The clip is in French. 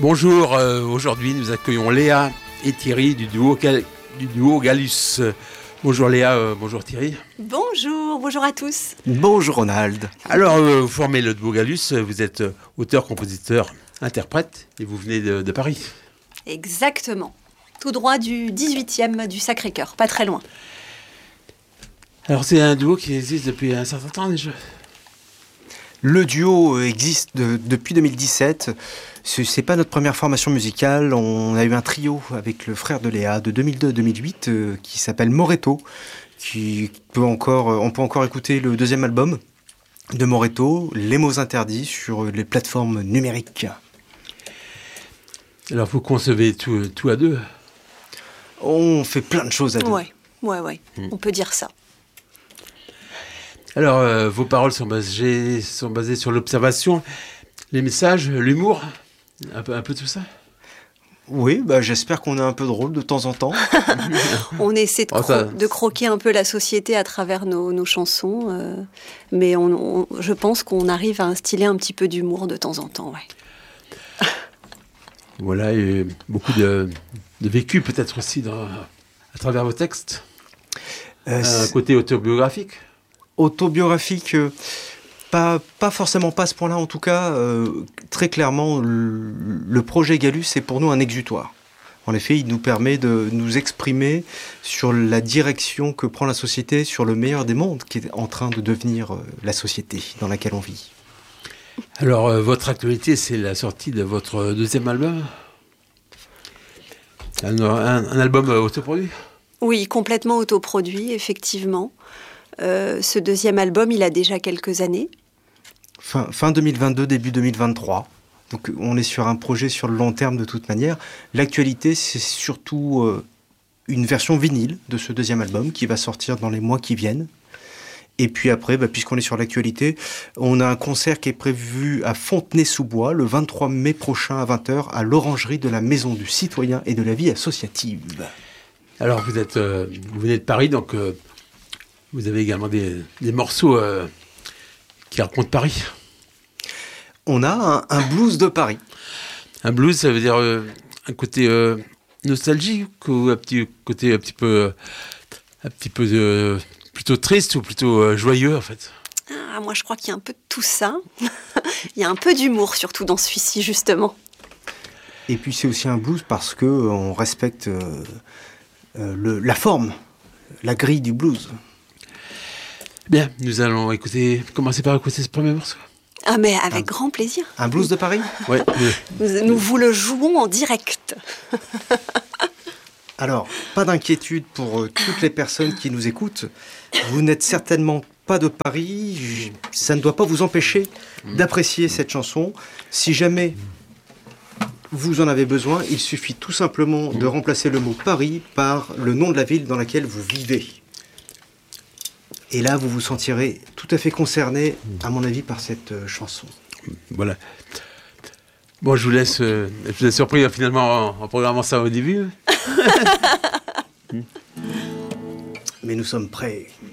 Bonjour, aujourd'hui nous accueillons Léa et Thierry du duo Gallus. Bonjour Léa, bonjour Thierry. Bonjour à tous. Bonjour Ronald. Alors, vous formez le duo Gallus, vous êtes auteur, compositeur, interprète et vous venez de Paris. Exactement, tout droit du 18e du Sacré-Cœur, pas très loin. Alors c'est un duo qui existe depuis un certain temps déjà. Le duo existe depuis 2017. C'est pas notre première formation musicale. On a eu un trio avec le frère de Léa de 2002-2008 qui s'appelle Moretto. On peut encore écouter le deuxième album de Moretto, Les mots interdits, sur les plateformes numériques. Alors vous concevez tout à deux? On fait plein de choses à deux. Ouais. On peut dire ça. Alors vos paroles sont basées sur l'observation, les messages, l'humour, un peu tout ça? Oui, j'espère qu'on est un peu drôle de temps en temps. On essaie de croquer un peu la société à travers nos chansons, mais je pense qu'on arrive à instiller un petit peu d'humour de temps en temps. Ouais. Voilà, et beaucoup de vécu peut-être aussi à travers vos textes. Un côté autobiographique? Autobiographique, pas forcément pas à ce point-là en tout cas. Très clairement, le projet Gallus est pour nous un exutoire. En effet, il nous permet de nous exprimer sur la direction que prend la société, sur le meilleur des mondes qui est en train de devenir la société dans laquelle on vit. Alors, votre actualité, c'est la sortie de votre deuxième album? Un album autoproduit? Oui, complètement autoproduit, effectivement. Ce deuxième album, il a déjà quelques années. Fin 2022, début 2023. Donc on est sur un projet sur le long terme de toute manière. L'actualité, c'est surtout une version vinyle de ce deuxième album qui va sortir dans les mois qui viennent. Et puis après, puisqu'on est sur l'actualité, on a un concert qui est prévu à Fontenay-sous-Bois le 23 mai prochain à 20h à l'Orangerie de la Maison du Citoyen et de la Vie Associative. Alors vous venez de Paris, donc vous avez également des morceaux qui racontent Paris. On a un blues de Paris. Un blues, ça veut dire un côté nostalgique ou un petit côté un petit peu plutôt triste ou plutôt joyeux en fait? Moi je crois qu'il y a un peu de tout ça. Il y a un peu d'humour surtout dans celui-ci justement. Et puis c'est aussi un blues parce qu'on respecte la forme, la grille du blues. Bien, nous allons commencer par écouter ce premier morceau. Ah mais avec grand plaisir. Un blues de Paris? Oui. Nous vous le jouons en direct. Alors, pas d'inquiétude pour toutes les personnes qui nous écoutent. Vous n'êtes certainement pas de Paris. Ça ne doit pas vous empêcher d'apprécier cette chanson. Si jamais vous en avez besoin, il suffit tout simplement de remplacer le mot Paris par le nom de la ville dans laquelle vous vivez. Et là, vous vous sentirez tout à fait concerné, à mon avis, par cette chanson. Voilà. Bon, je vous laisse surpris finalement en programmant ça au début. Mais nous sommes prêts.